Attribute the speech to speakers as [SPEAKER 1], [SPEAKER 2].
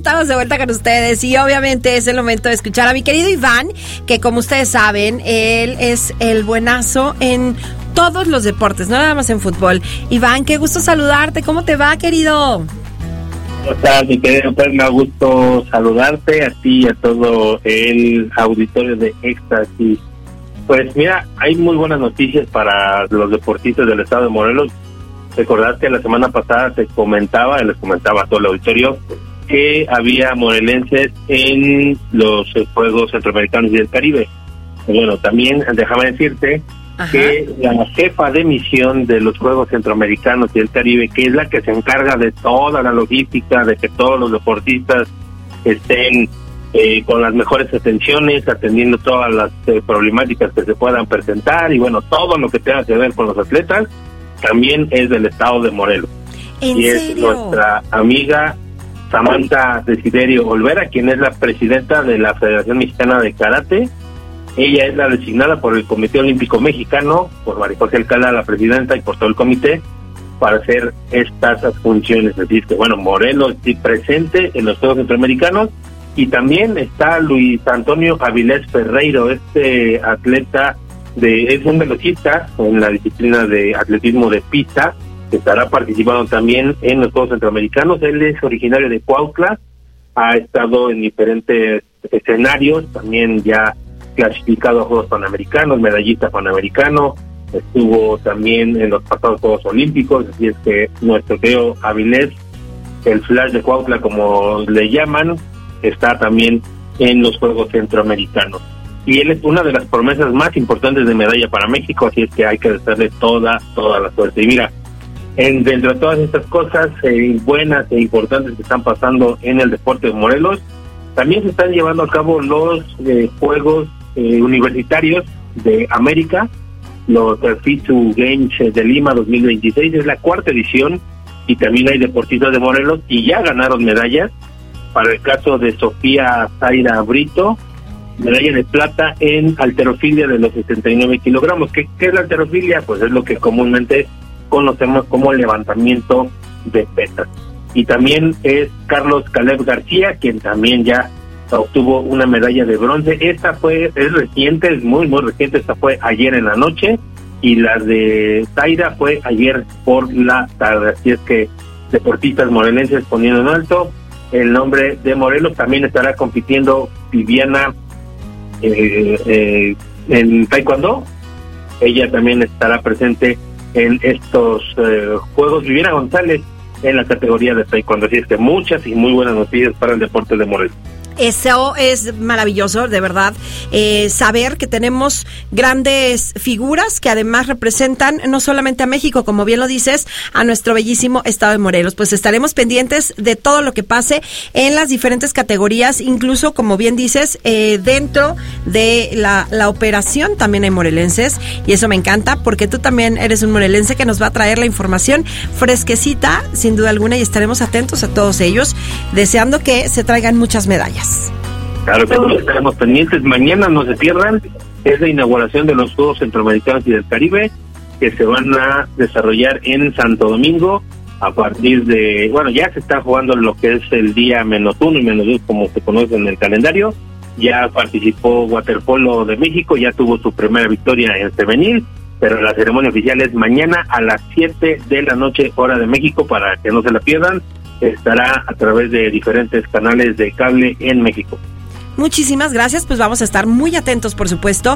[SPEAKER 1] estamos de vuelta con ustedes y obviamente es el momento de escuchar a mi querido Iván, que como ustedes saben, él es el buenazo en todos los deportes, no nada más en fútbol. Iván, qué gusto saludarte, ¿cómo te va, querido?
[SPEAKER 2] ¿Cómo estás, mi querido? Pues me da gusto saludarte a ti y a todo el auditorio de Éxtasis. Pues mira, hay muy buenas noticias para los deportistas del estado de Morelos. Recordad que la semana pasada les comentaba a todo el auditorio que había morelenses en los Juegos Centroamericanos y del Caribe. Bueno, también déjame decirte que la jefa de misión de los Juegos Centroamericanos y del Caribe, que es la que se encarga de toda la logística, de que todos los deportistas estén con las mejores atenciones, atendiendo todas las problemáticas que se puedan presentar y bueno, todo lo que tenga que ver con los atletas, también es del estado de Morelos.
[SPEAKER 1] ¿En
[SPEAKER 2] serio?
[SPEAKER 1] Es
[SPEAKER 2] nuestra amiga Samantha Desiderio Olvera, quien es la presidenta de la Federación Mexicana de Karate. Ella es la designada por el Comité Olímpico Mexicano, por María José Alcalá, la presidenta, y por todo el comité, para hacer estas funciones. Así es que, bueno, Morelos sí presente en los Juegos Centroamericanos, y también está Luis Antonio Avilés Ferreiro, este atleta, es un velocista en la disciplina de atletismo de pista, que estará participando también en los Juegos Centroamericanos. Él es originario de Cuautla, ha estado en diferentes escenarios, también ya clasificado a Juegos Panamericanos, medallista panamericano, estuvo también en los pasados Juegos Olímpicos, así es que nuestro querido Avilés, el Flash de Cuautla como le llaman, está también en los Juegos Centroamericanos. Y él es una de las promesas más importantes de medalla para México, así es que hay que desearle toda la suerte. Y mira, dentro de todas estas cosas buenas e importantes que están pasando en el deporte de Morelos, también se están llevando a cabo los Juegos Universitarios de América, los FISU Games de Lima 2026, es la cuarta edición, y también hay deportistas de Morelos y ya ganaron medallas. Para el caso de Sofía Zaira Brito, medalla de plata en halterofilia de los 79 kilogramos. ¿Qué es la halterofilia? Pues es lo que comúnmente conocemos como levantamiento de pesas. Y también es Carlos Caleb García, quien también ya obtuvo una medalla de bronce. Esta es reciente, es muy reciente, esta fue ayer en la noche, y la de Zaira fue ayer por la tarde. Así es que deportistas morelenses poniendo en alto el nombre de Morelos. También estará compitiendo Viviana en taekwondo. Ella también estará presente en estos juegos. Viviana González en la categoría de taekwondo. Así es que muchas y muy buenas noticias para el deporte de Morelos.
[SPEAKER 1] Eso es maravilloso, de verdad, saber que tenemos grandes figuras que además representan no solamente a México, como bien lo dices, a nuestro bellísimo estado de Morelos. Pues estaremos pendientes de todo lo que pase en las diferentes categorías, incluso, como bien dices, dentro de la operación también hay morelenses, y eso me encanta, porque tú también eres un morelense que nos va a traer la información fresquecita, sin duda alguna, y estaremos atentos a todos ellos, deseando que se traigan muchas medallas.
[SPEAKER 2] Claro que sí, estaremos pendientes. Mañana no se pierdan, es la inauguración de los Juegos Centroamericanos y del Caribe, que se van a desarrollar en Santo Domingo a partir de, bueno, ya se está jugando lo que es el día -1 y -2, como se conoce en el calendario. Ya participó Waterpolo de México, ya tuvo su primera victoria en femenil, pero la ceremonia oficial es mañana a las 7 de la noche, hora de México, para que no se la pierdan. Estará a través de diferentes canales de cable en México.
[SPEAKER 1] Muchísimas gracias, pues vamos a estar muy atentos, por supuesto,